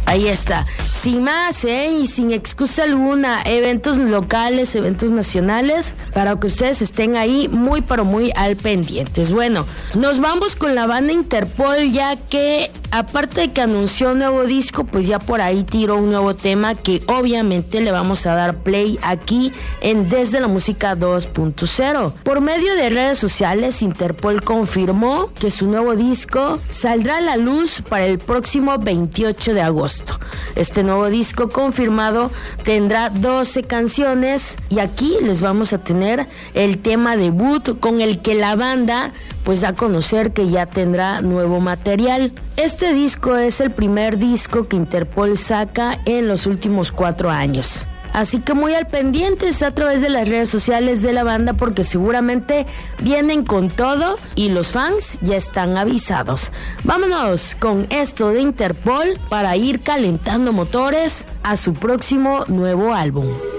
Ahí está, sin más, y sin excusa alguna, eventos locales, eventos nacionales, para que ustedes estén ahí muy pero muy al pendientes. Bueno, nos vamos con la banda Interpol, ya que aparte de que anunció un nuevo disco, pues ya por ahí tiró un nuevo tema que obviamente le vamos a dar play aquí en Desde la Música 2.0. Por medio de redes sociales, Interpol confirmó que su nuevo disco saldrá a la luz para el próximo 28 de agosto. Este nuevo disco confirmado tendrá 12 canciones y aquí les vamos a tener el tema debut con el que la banda pues da a conocer que ya tendrá nuevo material. Este disco es el primer disco que Interpol saca en los últimos 4 años. Así que muy al pendientes a través de las redes sociales de la banda porque seguramente vienen con todo y los fans ya están avisados. Vámonos con esto de Interpol para ir calentando motores a su próximo nuevo álbum.